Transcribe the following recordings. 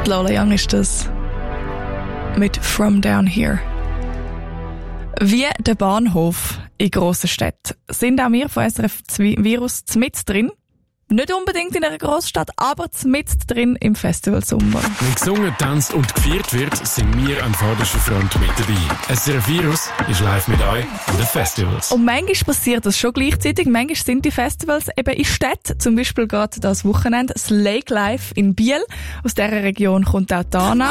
Lola Young ist das. Mit From Down Here. Wie der Bahnhof in grossen Städten sind auch wir von SRF Virus mit drin. Nicht unbedingt in einer Grossstadt, aber mit drin im Festivalsommer. Wenn gesungen, tanzt und gefeiert wird, sind wir an vorderster Front mit dabei. SRF Virus ist live mit euch an den Festivals. Und manchmal passiert das schon gleichzeitig. Manchmal sind die Festivals eben in Städten. Zum Beispiel gerade das Wochenende das Lake Life in Biel. Aus dieser Region kommt auch Dana.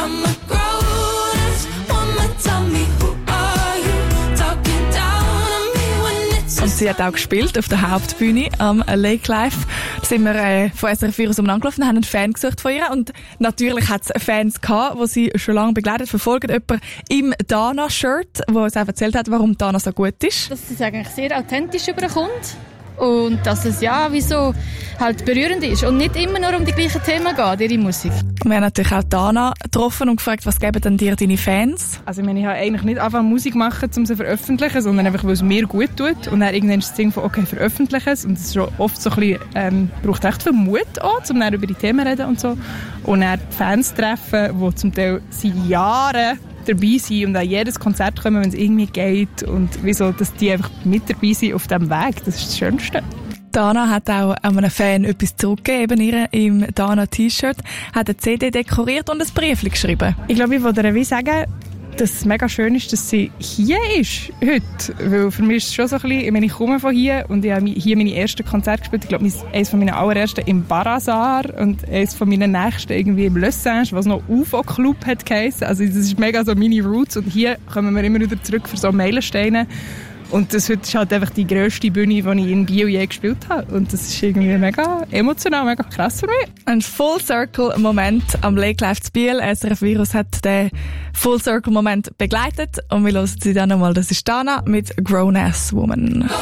Und sie hat auch gespielt auf der Hauptbühne am Lake Life. Da sind wir von SRF Virus angelaufen und haben einen Fan gesucht von ihr. Und natürlich hat es Fans gehabt, die sie schon lange begleitet, verfolgen. Jemand im Dana-Shirt, der uns auch erzählt hat, warum Dana so gut ist. Dass es eigentlich sehr authentisch überkommt. Und dass es halt berührend ist und nicht immer nur um die gleichen Themen geht, ihre Musik. Wir haben natürlich auch Dana getroffen und gefragt, was geben denn dir deine Fans? Also ich habe eigentlich nicht angefangen Musik machen, um sie zu veröffentlichen, sondern einfach, weil es mir gut tut. Und dann irgendwann ist das Ding von, okay, veröffentliche es. Und es ist schon oft so ein bisschen, braucht echt viel Mut auch, um dann über die Themen zu reden und so. Und dann die Fans treffen, die zum Teil seit Jahren dabei sind und an jedes Konzert kommen, wenn es irgendwie geht. Und wieso, dass die einfach mit dabei sind auf diesem Weg. Das ist das Schönste. Dana hat auch einem Fan etwas zurückgegeben, ihr im Dana-T-Shirt, hat eine CD dekoriert und ein Brief geschrieben. Ich glaube, ich wollte ihr sagen, dass es mega schön ist, dass sie hier ist, heute. Weil für mich ist es schon so ein bisschen, ich meine, ich komme von hier und ich habe hier meine ersten Konzerte gespielt. Ich glaube, eines von meinen allerersten im Barazar und eines von meinen nächsten irgendwie im Le Singe, was noch UFO-Club hat geheissen. Also das ist mega so meine Roots und hier kommen wir immer wieder zurück für so Meilensteine. Und das heute ist halt einfach die grösste Bühne, die ich in Bio je gespielt habe. Und das ist irgendwie mega emotional, mega krass für mich. Ein Full-Circle-Moment am Lake Life zu Biel. SRF Virus hat den Full-Circle-Moment begleitet. Und wir hören sie dann nochmal. Das ist Dana mit Grown Ass Woman.